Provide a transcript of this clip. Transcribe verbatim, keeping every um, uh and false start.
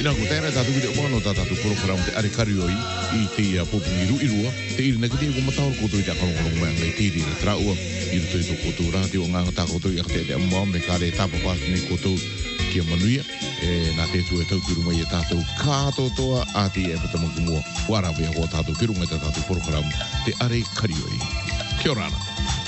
Ina ko tēnā tātou video wano tā tātou program te are karioi i te ia popu i ru i rua. Te iri naka te ko matau koto i te akarongorongo mea ngai te iri na traua. I ruto i tō koto rā te o ngā ngata koto i akate te amma me kāre tāpapāti nei koto kia manuia. E nā te tu e tau kuru mai e tātou kātotoa a te e patamaku mua. Warawea hoa tātou kuru mai te tātou program te are karioi. Kia ora ana.